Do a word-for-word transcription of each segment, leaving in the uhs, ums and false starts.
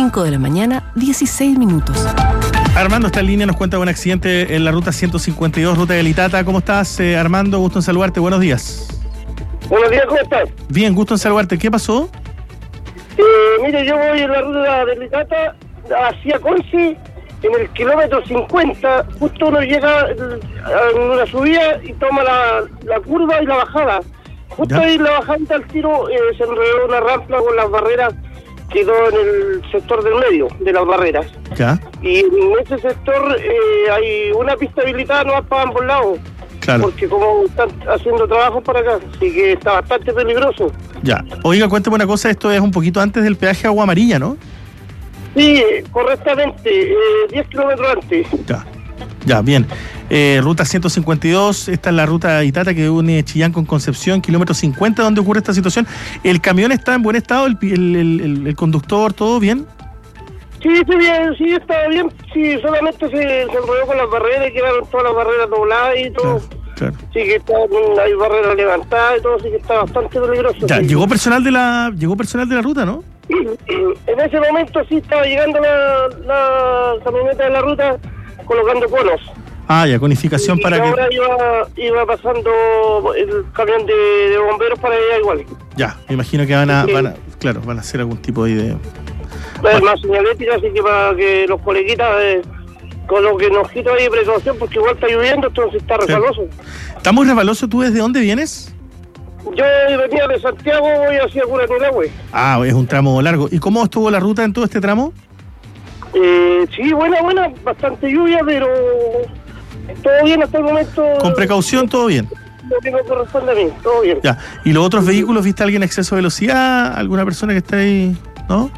cinco de la mañana, dieciséis minutos. Armando está en línea, nos cuenta de un accidente en la ruta ciento cincuenta y dos, ruta de Litata. ¿Cómo estás, eh, Armando? Gusto en saludarte, buenos días. Buenos días, ¿cómo estás? Bien, gusto en saludarte. ¿Qué pasó? Eh, mire, yo voy en la ruta de Litata hacia Conce, en el kilómetro cincuenta, justo uno llega en una subida y toma la, la curva y la bajada. Justo ¿Ya? ahí en la bajada al tiro eh, se enredó una rampa con las barreras, quedó en el sector del medio de las barreras. Ya. Y en ese sector eh, hay una pista habilitada no para ambos lados. Claro. Porque como están haciendo trabajos para acá, así que está bastante peligroso. Ya. Oiga, cuéntame una cosa, esto es un poquito antes del peaje Agua Amarilla, ¿no? Sí, correctamente, eh, diez kilómetros antes. Ya. Ya, bien. Eh, ruta ciento cincuenta y dos, esta es la ruta de Itata que une Chillán con Concepción, kilómetro cincuenta, donde ocurre esta situación. ¿El camión está en buen estado? ¿El, el, el, el conductor, todo bien? Sí, sí, bien, sí, está bien. Sí, solamente se, se enrolló con las barreras y quedaron todas las barreras dobladas y todo. Claro, claro. Sí, que está, hay barreras levantadas y todo, así que está bastante peligroso. Ya, sí. llegó personal de la llegó personal de la ruta, ¿no? En ese momento sí estaba llegando la, la camioneta de la ruta colocando conos. Ah, ya, conificación y para que... ahora iba, iba pasando el camión de, de bomberos para allá igual. Ya, me imagino que van a, Sí. van a, claro, van a hacer algún tipo ahí de... Es más señalética, así que para que los coleguitas eh, coloquen ojitos ahí de precaución, porque igual está lloviendo, entonces está resbaloso. ¿Está muy resbaloso? ¿Tú desde dónde vienes? Yo venía de Santiago, voy hacia Curanilahue. Ah, es un tramo largo. ¿Y cómo estuvo la ruta en todo este tramo? Eh, sí, buena, buena, bastante lluvia, pero todo bien hasta el momento. Con precaución, todo bien. Lo que me corresponde a mí, todo bien. Ya. ¿Y los otros vehículos? ¿Viste a alguien en exceso de velocidad? ¿Alguna persona que está ahí? ¿No?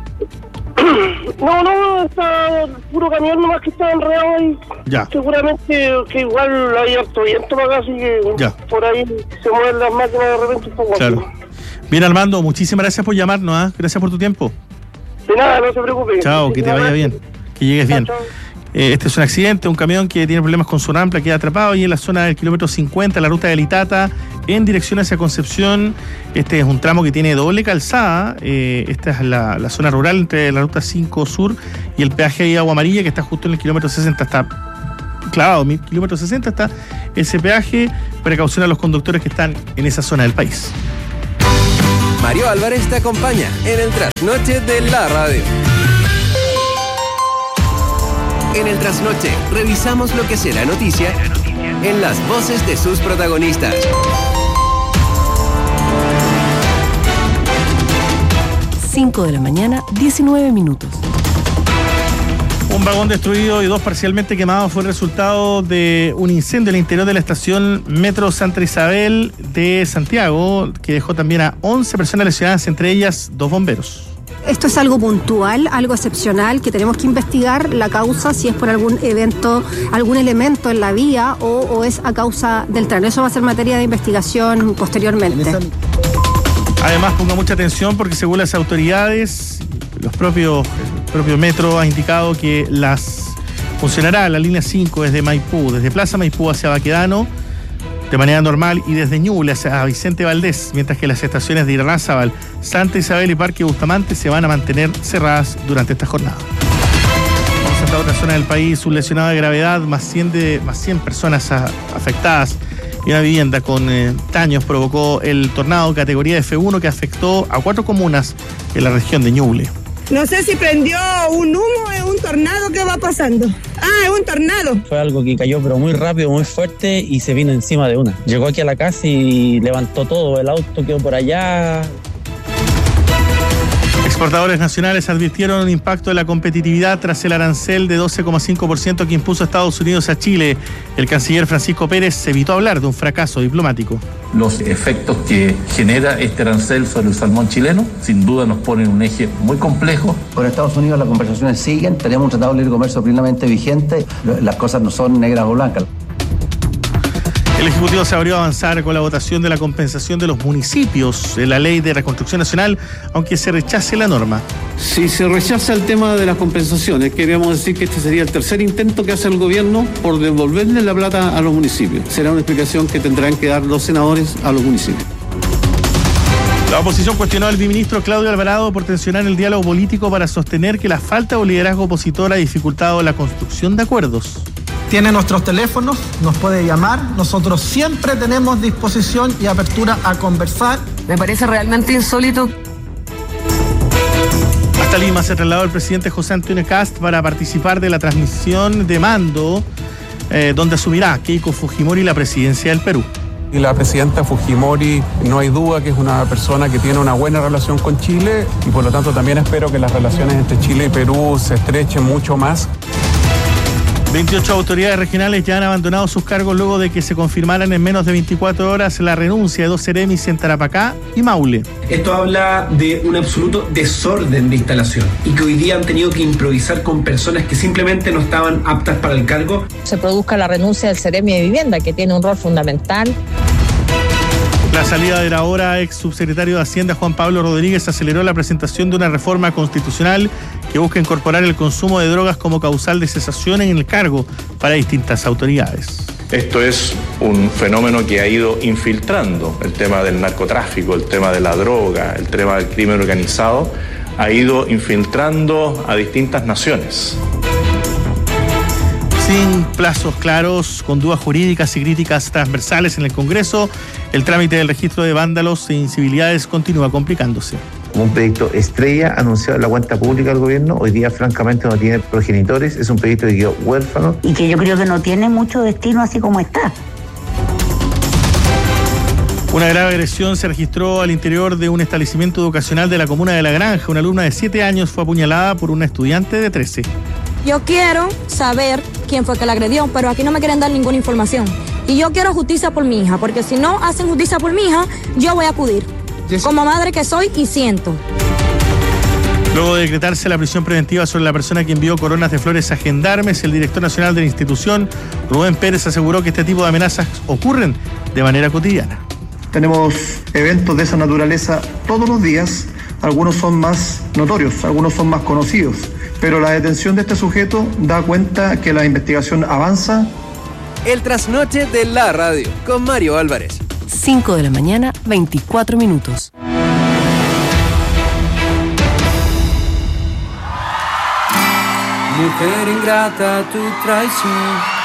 No, no, está puro camión nomás que está enredado ahí. Ya. Seguramente que igual hay harto viento para acá, así que Ya. por ahí se mueven las máquinas de repente un poco. Claro. Bien, Armando, muchísimas gracias por llamarnos, ¿ah? Gracias por tu tiempo. De nada, no se preocupe. Chao, que te vaya bien. Que llegues bien. Chao, chao. Eh, este es un accidente, un camión que tiene problemas con su rampla, queda atrapado ahí en la zona del kilómetro cincuenta, la ruta de Litata, en dirección hacia Concepción. Este es un tramo que tiene doble calzada. Eh, esta es la, la zona rural entre la ruta cinco Sur y el peaje de Agua Amarilla, que está justo en el kilómetro sesenta, está clavado, mi kilómetro sesenta está ese peaje. Precaución a los conductores que están en esa zona del país. Mario Álvarez te acompaña en el Trasnoche de la Radio. En el Trasnoche revisamos lo que será noticia en las voces de sus protagonistas. cinco de la mañana, diecinueve minutos. Un vagón destruido y dos parcialmente quemados fue el resultado de un incendio en el interior de la estación Metro Santa Isabel de Santiago, que dejó también a once personas lesionadas, entre ellas dos bomberos. Esto es algo puntual, algo excepcional, que tenemos que investigar la causa, si es por algún evento, algún elemento en la vía o, o es a causa del tren. Eso va a ser materia de investigación posteriormente. Además, ponga mucha atención porque según las autoridades, los propios, el propio Metro ha indicado que las funcionará la línea cinco desde Maipú, desde Plaza Maipú hacia Baquedano, de manera normal, y desde Ñuble hacia Vicente Valdés, mientras que las estaciones de Irarrázaval, Santa Isabel y Parque Bustamante se van a mantener cerradas durante esta jornada. Vamos hasta otra zona del país, un lesionado de gravedad, más cien, de, más cien personas a, afectadas, y una vivienda con eh, daños provocó el tornado categoría F uno que afectó a cuatro comunas en la región de Ñuble. No sé si prendió un humo, es un tornado, ¿qué va pasando? Ah, es un tornado. Fue algo que cayó pero muy rápido, muy fuerte y se vino encima de una. Llegó aquí a la casa y levantó todo, el auto quedó por allá. Exportadores nacionales advirtieron un impacto de la competitividad tras el arancel de doce coma cinco por ciento que impuso Estados Unidos a Chile. El canciller Francisco Pérez evitó hablar de un fracaso diplomático. Los efectos que genera este arancel sobre el salmón chileno, sin duda nos ponen un eje muy complejo. Con Estados Unidos las conversaciones siguen, tenemos un tratado de libre comercio plenamente vigente, las cosas no son negras o blancas. El Ejecutivo se abrió a avanzar con la votación de la compensación de los municipios en la Ley de Reconstrucción Nacional, aunque se rechace la norma. Si se rechaza el tema de las compensaciones, queríamos decir que este sería el tercer intento que hace el gobierno por devolverle la plata a los municipios. Será una explicación que tendrán que dar los senadores a los municipios. La oposición cuestionó al biministro Claudio Alvarado por tensionar el diálogo político para sostener que la falta de liderazgo opositor ha dificultado la construcción de acuerdos. Tiene nuestros teléfonos, nos puede llamar, nosotros siempre tenemos disposición y apertura a conversar. Me parece realmente insólito. Hasta Lima se trasladó el presidente José Antonio Kast para participar de la transmisión de mando, eh, donde asumirá Keiko Fujimori la presidencia del Perú. Y la presidenta Fujimori, no hay duda que es una persona que tiene una buena relación con Chile y por lo tanto también espero que las relaciones entre Chile y Perú se estrechen mucho más. veintiocho autoridades regionales ya han abandonado sus cargos luego de que se confirmaran en menos de veinticuatro horas la renuncia de dos seremis en Tarapacá y Maule. Esto habla de un absoluto desorden de instalación y que hoy día han tenido que improvisar con personas que simplemente no estaban aptas para el cargo. Se produzca la renuncia del seremi de vivienda, que tiene un rol fundamental. La salida del ahora ex subsecretario de Hacienda, Juan Pablo Rodríguez, aceleró la presentación de una reforma constitucional que busca incorporar el consumo de drogas como causal de cesación en el cargo para distintas autoridades. Esto es un fenómeno que ha ido infiltrando el tema del narcotráfico, el tema de la droga, el tema del crimen organizado, ha ido infiltrando a distintas naciones. Sin plazos claros, con dudas jurídicas y críticas transversales en el Congreso, el trámite del registro de vándalos e incivilidades continúa complicándose. Como un proyecto estrella anunciado en la cuenta pública del gobierno, hoy día francamente no tiene progenitores, es un proyecto que quedó huérfano. Y que yo creo que no tiene mucho destino así como está. Una grave agresión se registró al interior de un establecimiento educacional de la comuna de La Granja. Una alumna de siete años fue apuñalada por una estudiante de trece. Yo quiero saber quién fue que la agredió, pero aquí no me quieren dar ninguna información. Y yo quiero justicia por mi hija, porque si no hacen justicia por mi hija, yo voy a acudir. Como madre que soy y siento. Luego de decretarse la prisión preventiva sobre la persona que envió coronas de flores a gendarmes, el director nacional de la institución, Rubén Pérez, aseguró que este tipo de amenazas ocurren de manera cotidiana. Tenemos eventos de esa naturaleza todos los días, algunos son más notorios, algunos son más conocidos, pero la detención de este sujeto da cuenta que la investigación avanza. El trasnoche de la radio, con Mario Álvarez. cinco de la mañana, veinticuatro minutos. Mujer ingrata, tu traición